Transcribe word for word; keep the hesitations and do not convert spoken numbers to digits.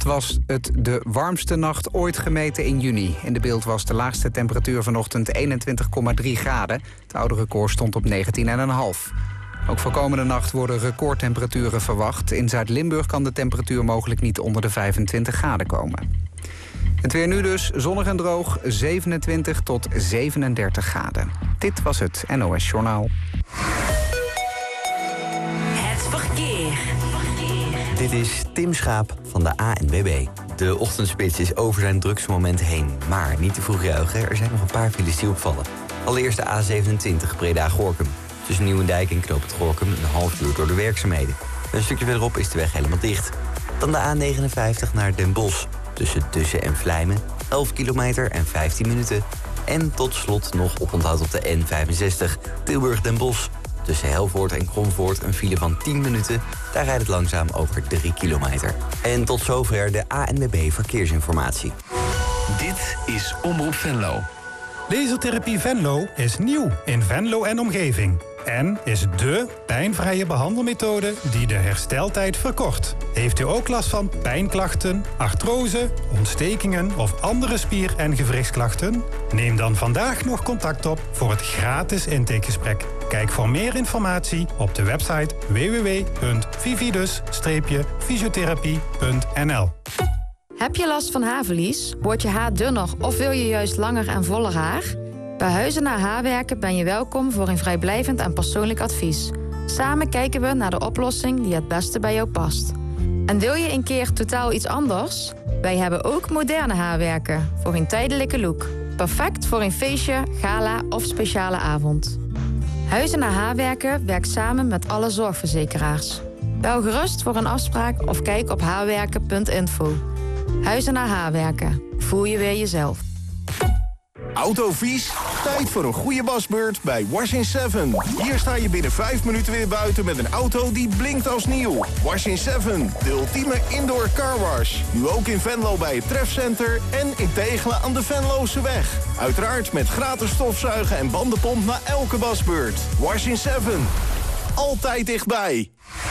was het de warmste nacht ooit gemeten in juni. In de beeld was de laagste temperatuur vanochtend eenentwintig komma drie graden. Het oude record stond op negentien komma vijf. Ook voor komende nacht worden recordtemperaturen verwacht. In Zuid-Limburg kan de temperatuur mogelijk niet onder de vijfentwintig graden komen. Het weer nu dus, zonnig en droog, zevenentwintig tot zevenendertig graden. Dit was het N O S Journaal. Het verkeer. Dit is Tim Schaap van de A N W B. De ochtendspits is over zijn drukste moment heen. Maar niet te vroeg juichen, er zijn nog een paar files die opvallen. Allereerst de A zevenentwintig Breda-Gorinchem. Tussen Nieuwendijk en Knoop het Gorinchem een half uur door de werkzaamheden. Een stukje verderop is de weg helemaal dicht. Dan de A negenenvijftig naar Den Bosch. Tussen Dussen en Vlijmen, elf kilometer en vijftien minuten. En tot slot nog oponthoud op de N vijfenzestig Tilburg-Den Bosch. Tussen Helvoort en Kromvoort een file van tien minuten. Daar rijdt het langzaam over drie kilometer. En tot zover de A N W B Verkeersinformatie. Dit is Omroep Venlo. Lasertherapie Venlo is nieuw in Venlo en omgeving. En is dé pijnvrije behandelmethode die de hersteltijd verkort. Heeft u ook last van pijnklachten, artrose, ontstekingen of andere spier- en gewrichtsklachten? Neem dan vandaag nog contact op voor het gratis intakegesprek. Kijk voor meer informatie op de website w w w punt vividus fysiotherapie punt n l. Heb je last van haarverlies? Wordt je haar dunner of wil je juist langer en voller haar? Bij Huizen naar Haarwerken ben je welkom voor een vrijblijvend en persoonlijk advies. Samen kijken we naar de oplossing die het beste bij jou past. En wil je een keer totaal iets anders? Wij hebben ook moderne haarwerken voor een tijdelijke look. Perfect voor een feestje, gala of speciale avond. Huizen naar Haarwerken werkt samen met alle zorgverzekeraars. Bel gerust voor een afspraak of kijk op haarwerken punt info. Huizen naar Haarwerken. Voel je weer jezelf. Autovies? Tijd voor een goede wasbeurt bij Wash in seven. Hier sta je binnen vijf minuten weer buiten met een auto die blinkt als nieuw. Wash in seven, de ultieme indoor car wash. Nu ook in Venlo bij het Trefcenter en in Tegelen aan de Venlose weg. Uiteraard met gratis stofzuigen en bandenpomp na elke wasbeurt. Wash in seven. Altijd dichtbij.